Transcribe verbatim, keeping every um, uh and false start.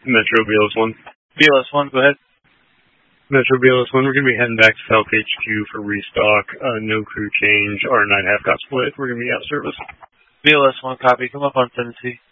Metro B L S one. B L S one, go ahead. Metro B L S one, we're going to be heading back to South H Q for restock. Uh, no crew change. R nine half got split. We're going to be out of service. B L S one, copy. Come up on Tennessee.